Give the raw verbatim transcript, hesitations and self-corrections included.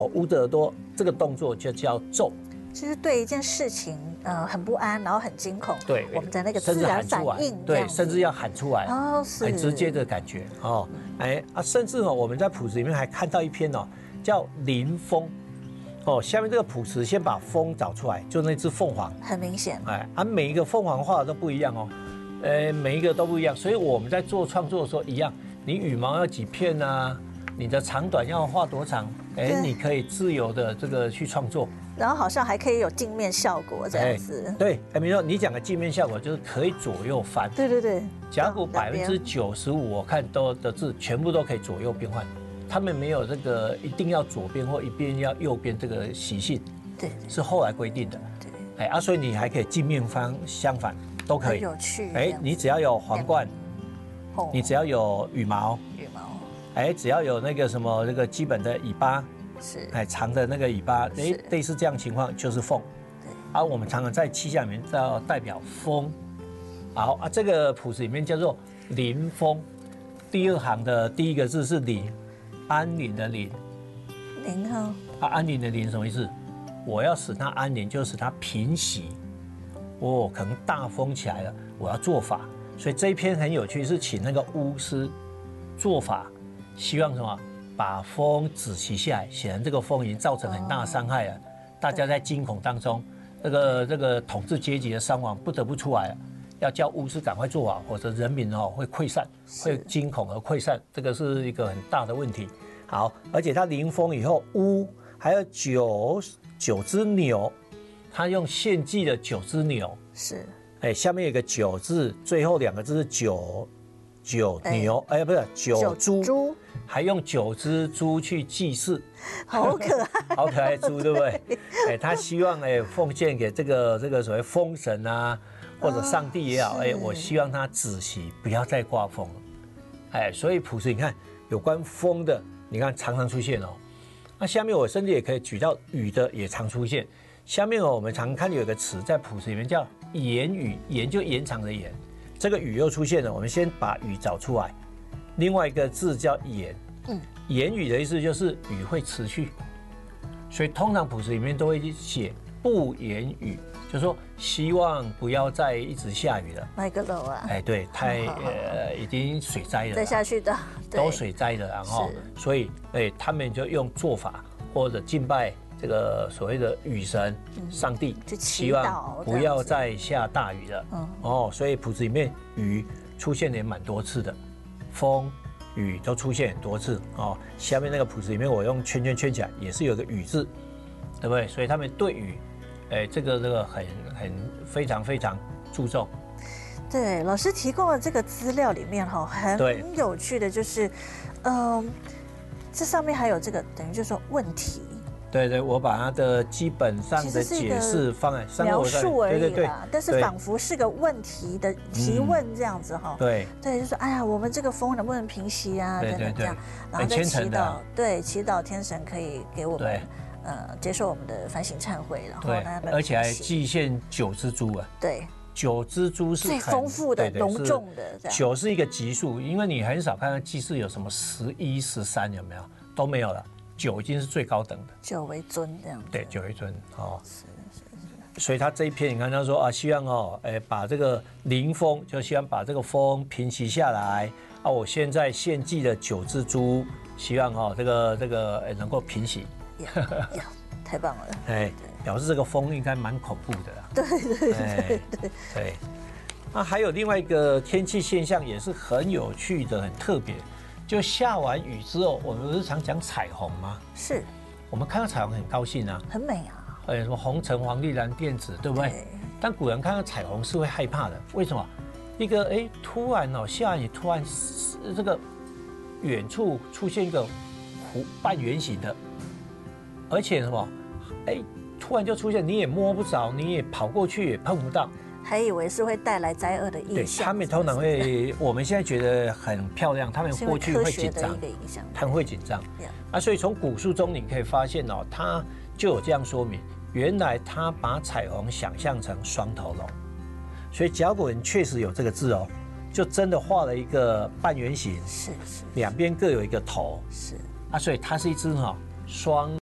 我捂着耳朵，这个动作就叫咒。 其实对一件事情，呃，很不安，然后很惊恐， 对， 我们的那个自然反应， 对，甚至要喊出来， 哦，是很直接的感觉哦。哎啊，甚至哦，我们在谱子里面还看到一篇哦，叫临风。哦，下面这个谱词先把风找出来，就那只凤凰， 很明显。 哎，啊，每一个凤凰画的都不一样哦，呃，每一个都不一样，所以我们在做创作的时候一样，你羽毛要几片啊？你的长短要画多长？哎，你可以自由的这个去创作。 然后好像还可以有镜面效果这样子。 对，哎，没错，你讲的镜面效果就是可以左右翻。 对对对。 甲骨百分之九十五，我看都的字全部都可以左右变换，他们没有这个一定要左边或一边要右边这个习性。 对， 是后来规定的。对，哎啊，所以你还可以镜面翻相反都可以。 有趣。 哎，你只要有皇冠，你只要有羽毛， 羽毛， 哎，只要有那个什么这个基本的尾巴。 是， 哎，长的那个尾巴，哎，类似这样情况就是凤。对，而我们常常在气象里面叫代表风。好啊，这个谱子里面叫做临风，第二行的第一个字是临，安宁的宁。 宁哈。 啊，安宁的宁什么意思？我要使它安宁，就使它平息。哦，可能大风起来了，我要做法。所以这一篇很有趣，是请那个巫师做法，希望什么？把风止息下来，显然这个风已经造成很大的伤害了。大家在惊恐当中，这个这个统治阶级的伤亡不得不出来了，要叫巫师赶快做法，否则人民哦会溃散，会惊恐而溃散，这个是一个很大的问题。好，而且他临风以后，巫还有九九只牛，他用献祭的九只牛， 是， 哎，下面有个九字，最后两个字是九九牛，哎，不是九猪。还用九只猪去祭祀， 好可爱， 好可爱的猪，对不对？哎，他希望哎奉献给这个这个所谓风神啊，或者上帝也好，哎，我希望他止息，不要再刮风了。哎，所以谱子你看有关风的，你看常常出现哦。那下面我甚至也可以举到雨的，也常出现。下面哦，我们常看有一个词在谱子里面叫延雨，延就延长的延，这个雨又出现了。我们先把雨找出来。另外一个字叫延，嗯，延雨的意思就是雨会持续，所以通常谱子里面都会写不延雨，就是说希望不要再一直下雨了。 买个楼啊？ 哎，对，太呃已经水灾了， 再下去的都水灾了，然后所以哎他们就用做法或者敬拜这个所谓的雨神、上帝，希望不要再下大雨了。嗯，哦，所以谱子里面雨出现也蛮多次的。风、雨都出现很多次哦。下面那个谱子里面，我用圈圈圈起来，也是有个雨字，对不对？所以他们对雨，哎，这个这个很很非常非常注重。 对，老师提供的这个资料里面哈，很有趣的就是，嗯，这上面还有这个等于就是说问题。 对对，我把它的基本上的解释放在描述而已啦，但是仿佛是个问题的提问这样子哈。 对对，就说哎呀，我们这个风能不能平息啊？等等这样，然后再祈祷，对，祈祷天神可以给我们呃接受我们的反省忏悔，然后让他们， 而且还祭献九只猪啊。 对， 九只猪是最丰富的、隆重的。 九是一个级数，因为你很少看到祭祀有什么十一、十三，有没有？都没有了。九已经是最高等的， 九为尊这样子。 对，九为尊哦。是是是。所以他这一篇，你看他说啊，希望哦，哎，把这个临风，就希望把这个风平息下来啊。我现在献祭的九只猪，希望哦，这个这个哎能够平息。 呀，太棒了。 哎，表示这个风应该蛮恐怖的啦。 对对对对对。啊，还有另外一个天气现象也是很有趣的，很特别。就下完雨之后，我们不是常讲彩虹吗？ 是， 我们看到彩虹很高兴啊， 很美啊。 呃，什么红橙黄绿蓝靛紫，对不对？对。但古人看到彩虹是会害怕的，为什么？一个哎，突然哦，下完雨突然这个远处出现一个弧半圆形的，而且什么？哎，突然就出现，你也摸不着，你也跑过去也碰不到。 还以为是会带来灾厄的影响， 他们通常会，我们现在觉得很漂亮，他们过去会紧张，他们会紧张啊，所以从古书中你可以发现哦，他就有这样说明，原来他把彩虹想象成双头龙，所以甲骨文确实有这个字哦，就真的画了一个半圆形， 是是， 两边各有一个头， 是啊，所以它是一只哈双。